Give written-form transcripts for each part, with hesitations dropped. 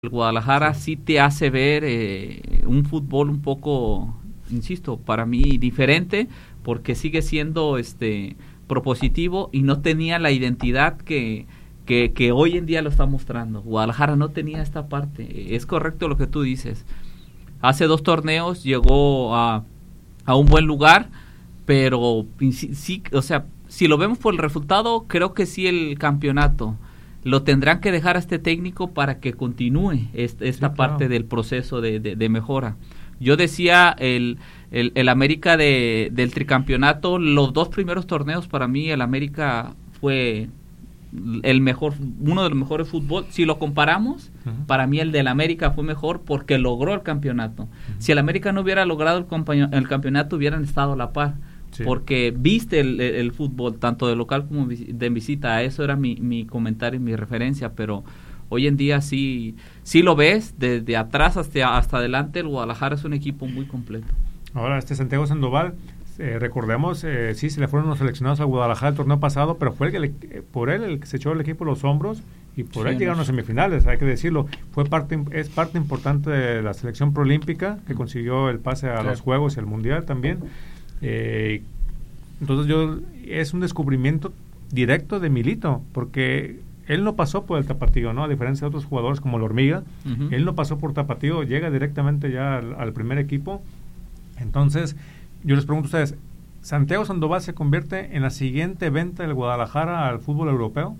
El Guadalajara sí te hace ver un fútbol un poco, insisto, para mí diferente, porque sigue siendo propositivo y no tenía la identidad que hoy en día lo está mostrando. Guadalajara no tenía esta parte. Es correcto lo que tú dices. Hace 2 torneos llegó a un buen lugar, pero sí, o sea, si lo vemos por el resultado, creo que sí el campeonato lo tendrán que dejar a este técnico para que continúe esta parte del proceso de mejora. Yo decía el América del tricampeonato, los 2 primeros torneos para mí el América fue el mejor, uno de los mejores fútbol. Si lo comparamos, para mí el del América fue mejor porque logró el campeonato. Si el América no hubiera logrado el campeonato, hubieran estado a la par. Sí. Porque viste el fútbol tanto de local como de visita. Eso era mi comentario y mi referencia, pero hoy en día sí lo ves desde atrás hasta adelante. El Guadalajara es un equipo muy completo. Ahora Santiago Sandoval, recordemos, sí se le fueron los seleccionados al Guadalajara el torneo pasado, pero fue por él el que se echó el equipo a los hombros y por él llegaron a semifinales, hay que decirlo. Es parte importante de la selección proolímpica que consiguió el pase a los Juegos y al Mundial también. Entonces es un descubrimiento directo de Milito, porque él no pasó por el Tapatío, ¿no? A diferencia de otros jugadores como la Hormiga, él no pasó por Tapatío, llega directamente ya al primer equipo. Entonces, yo les pregunto a ustedes, ¿Santiago Sandoval se convierte en la siguiente venta del Guadalajara al fútbol europeo?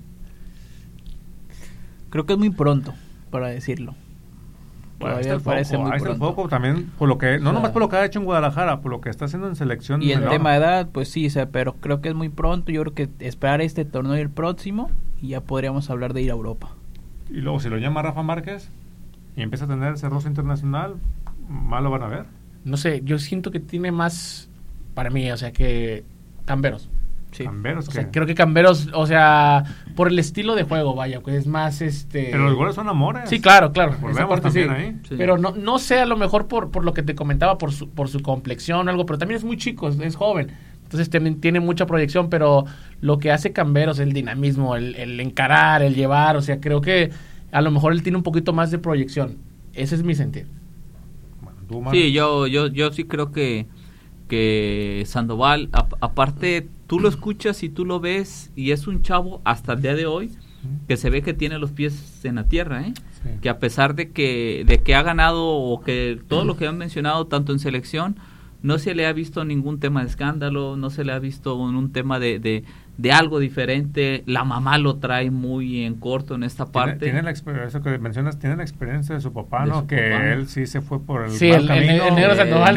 Creo que es muy pronto para decirlo. Todavía parece muy pronto. Poco también por lo que nomás por lo que ha hecho en Guadalajara, por lo que está haciendo en selección. Y el tema de edad, pues sí, pero creo que es muy pronto. Yo creo que esperar este torneo y el próximo y ya podríamos hablar de ir a Europa. Y luego si lo llama Rafa Márquez y empieza a tener ese roce internacional, mal lo van a ver. No sé, yo siento que tiene más para mí, o sea, que Camberos. Sí. Camberos, o sea, creo que Camberos, o sea, por el estilo de juego, vaya, pues es más Pero los goles son amores. Sí, claro. Esa parte también sí. Ahí. Sí. Pero no sé, a lo mejor por lo que te comentaba, por su complexión o algo, pero también es muy chico, es joven. Entonces tiene mucha proyección, pero lo que hace Camberos, el dinamismo, el encarar, el llevar, o sea, creo que a lo mejor él tiene un poquito más de proyección. Ese es mi sentir. Bueno, sí, yo sí creo que Sandoval, aparte, tú lo escuchas y tú lo ves, y es un chavo hasta el día de hoy que se ve que tiene los pies en la tierra, sí. Que a pesar de que ha ganado o que todo lo que han mencionado tanto en selección, no se le ha visto ningún tema de escándalo, no se le ha visto un tema de algo diferente. La mamá lo trae muy en corto en esta parte. Tiene la experiencia, eso que mencionas, tiene la experiencia de su papá, ¿no? Que él sí se fue por el mal camino. El negro Sandoval.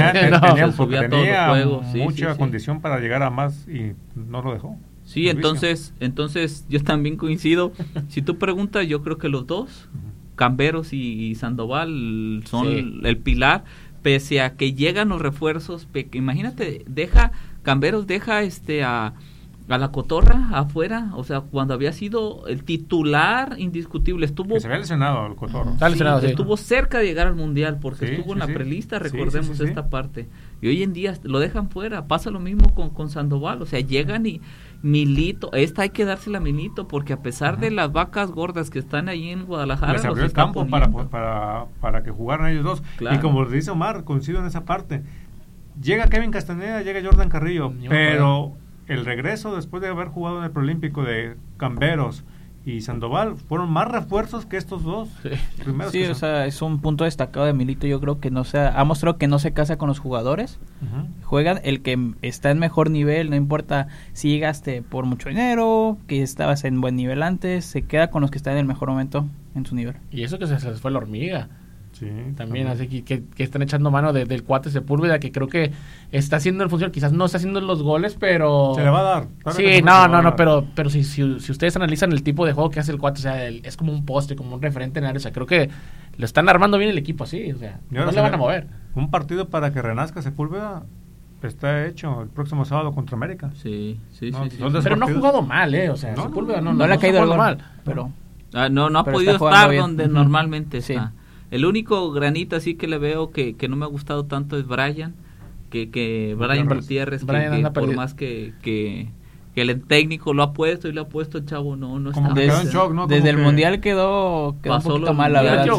Tenía mucha condición para llegar a más y no lo dejó. Sí, entonces yo también coincido. Si tú preguntas, yo creo que los dos, Camberos y Sandoval, son el pilar. Pese a que llegan los refuerzos, imagínate, Camberos deja a la Cotorra afuera, o sea, cuando había sido el titular indiscutible, que se había lesionado el Cotorra. Estuvo cerca de llegar al Mundial, porque estuvo en la prelista, recordemos esta parte. Y hoy en día lo dejan fuera. Pasa lo mismo con Sandoval, o sea, llegan y Milito, hay que dársela a Milito, porque a pesar de las vacas gordas que están ahí en Guadalajara, les abrió el campo para que jugaran ellos dos. Claro. Y como dice Omar, coincido en esa parte. Llega Kevin Castaneda, llega Jordan Carrillo, pero el regreso después de haber jugado en el Proolímpico de Camberos y Sandoval fueron más refuerzos que estos dos primeros. Sí, o sea, es un punto destacado de Milito. Yo creo que ha mostrado que no se casa con los jugadores. Juegan el que está en mejor nivel, no importa si llegaste por mucho dinero, que estabas en buen nivel antes, se queda con los que están en el mejor momento en su nivel. Y eso que se les fue la Hormiga. Sí, también así que están echando mano del cuate Sepúlveda, que creo que está haciendo el función, quizás no está haciendo los goles, pero se le va a dar. Sí, no, pero si ustedes analizan el tipo de juego que hace el cuate, o sea, es como un poste, como un referente en área, o sea, creo que lo están armando bien el equipo así, o sea, no le van a mover. Un partido para que renazca Sepúlveda está hecho el próximo sábado contra América. Sí. Pero no ha jugado mal, o sea, Sepúlveda no le ha caído mal, pero no ha podido estar donde normalmente está. El único granito así que le veo que no me ha gustado tanto es Brian, que Brian Gutiérrez, que por más que que el técnico lo ha puesto y lo ha puesto, el chavo no como está. que quedó en shock, ¿no? Desde Como el que Mundial quedó un pasó poquito lo mal, la Mundial. verdad.